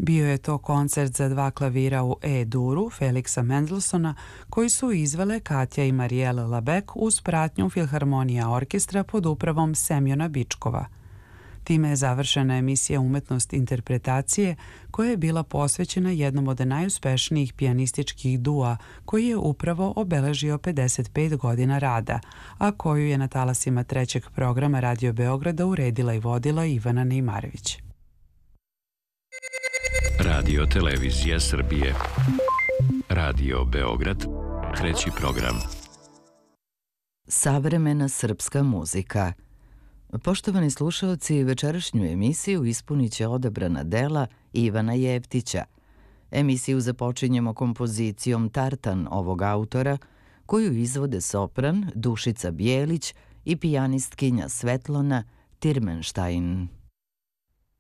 Bio je to koncert za 2 klavira u E-duru Feliksa Mendelssohna koji su izvele Katja i Marielle Labek uz pratnju Filharmonija orkestra pod upravom Semjona Bičkova. Time je završena emisija Umetnost interpretacije koja je bila posvećena jednom od najuspešnijih pijanističkih dua koji je upravo obeležio 55 godina rada, a koju je na talasima 3. programa Radio Beograda uredila i vodila Ivana Nejmarević. Radio Televizija Srbije. Radio Beograd, 3. program. Savremena srpska muzika. Poštovani slušaoci, večerašnju emisiju ispunit će odabrana dela Ivana Jevtića. Emisiju započinjemo kompozicijom Tartan ovog autora, koju izvode sopran Dušica Bijelić i pijanistkinja Svetlana Tirmenštajn.